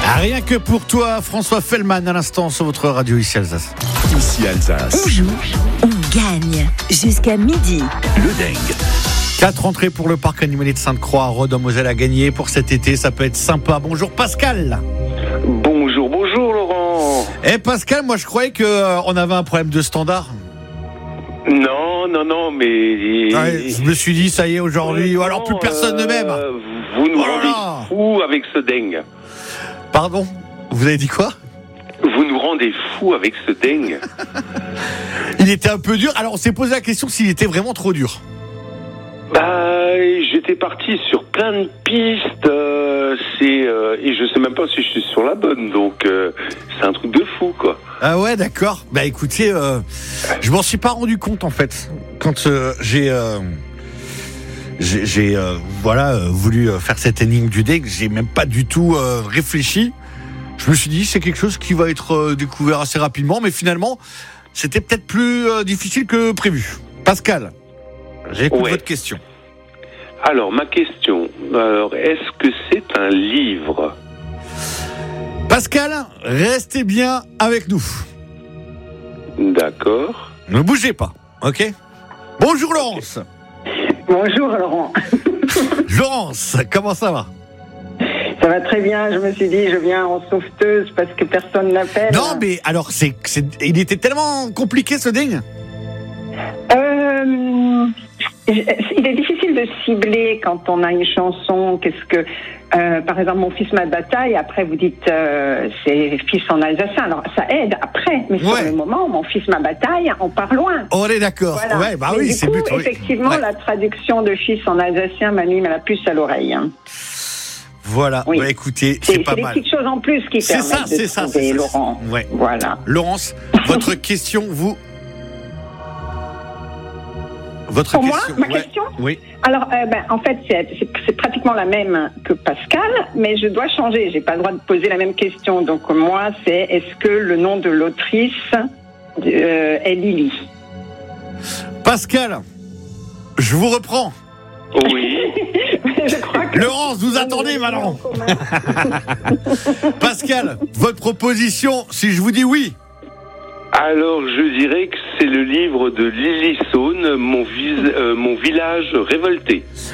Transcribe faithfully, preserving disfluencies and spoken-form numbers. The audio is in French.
Rien que pour toi, François Fellman, à l'instant sur votre radio ici Alsace. Ici Alsace. On joue, on gagne. Jusqu'à midi. Le dingue. Quatre entrées pour le parc animalier de Sainte-Croix à Rodon-Moselle à gagner pour cet été. Ça peut être sympa. Bonjour Pascal. Bonjour, bonjour Laurent. Eh Pascal, moi je croyais qu'on euh, avait un problème de standard. Non, non, non, mais... Ouais, je me suis dit, ça y est, aujourd'hui, ou alors plus personne ne m'aime. Euh, vous nous Oh là rendez là. fous avec ce dingue. Pardon, vous avez dit quoi? Vous nous rendez fous avec ce dingue. Il était un peu dur. Alors on s'est posé la question s'il était vraiment trop dur. Bah, j'étais parti sur plein de pistes, euh, c'est euh, et je sais même pas si je suis sur la bonne, donc euh, c'est un truc de fou, quoi. Ah ouais, d'accord. Bah écoutez, euh, je m'en suis pas rendu compte en fait quand euh, j'ai euh, j'ai, j'ai euh, voilà euh, voulu euh, faire cette énigme du deck. J'ai même pas du tout euh, réfléchi. Je me suis dit c'est quelque chose qui va être euh, découvert assez rapidement, mais finalement c'était peut-être plus euh, difficile que prévu. Pascal, j'écoute Ouais. votre question. Alors, ma question, alors, est-ce que c'est un livre? Pascal, restez bien avec nous. D'accord. Ne bougez pas, ok? Bonjour Laurence. Bonjour Laurent. Laurence, comment ça va? Ça va très bien, je me suis dit je viens en sauveteuse parce que personne n'appelle. Non, mais alors, c'est, c'est, il était tellement compliqué ce ding. Euh, il est difficile de cibler quand on a une chanson. Qu'est-ce que, euh, par exemple, Mon fils ma bataille. Après, vous dites euh, c'est fils en alsacien. Alors ça aide après, mais sur Ouais. le moment, Mon fils ma bataille, on part loin. On est d'accord. Voilà. Ouais, bah Mais oui, du c'est coup, but. oui. effectivement, Ouais. la traduction de fils en alsacien m'a mis la puce à l'oreille. hein. Voilà, Oui. bah écoutez, C'est, c'est pas c'est des mal. petites choses en plus qui C'est permettent ça, de c'est ça, trouver, c'est ça. Laurent. Ouais. Voilà. Laurence, votre question, vous. Votre Pour moi, question. ma ouais. question Oui. Alors, euh, ben, en fait, c'est, c'est, c'est pratiquement la même que Pascal, mais je dois changer. J'ai pas le droit de poser la même question. Donc, moi, c'est est-ce que le nom de l'autrice euh, est Lily? Pascal, je vous reprends. Oui. Je crois que Laurence, vous attendez maintenant. Pascal, votre proposition, si je vous dis oui. Alors, je dirais que c'est le livre de Lily Saune, mon, vis- euh, mon village révolté.